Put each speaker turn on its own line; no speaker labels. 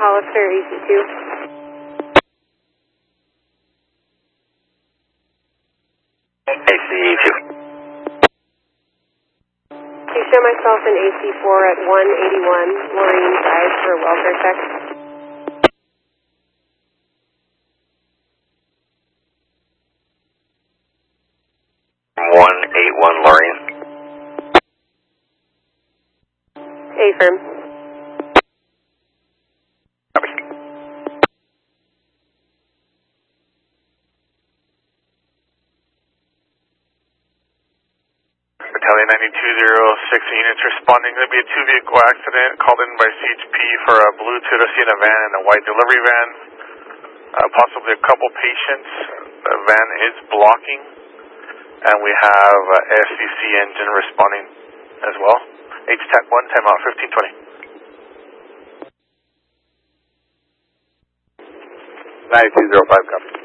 Hollister, AC2.
AC2.
To show myself in AC4 at 181 Lorraine Drive for a welfare check.
181 Lorraine.
Affirm.
Copy.
Battalion 9206 units responding. Going to be a two-vehicle accident called in by CHP for a blue Toyota Sienna van and a white delivery van. Possibly a couple patients. The van is blocking. And we have SCC engine responding as well. HTAC 1, timeout 1520.
9205, copy.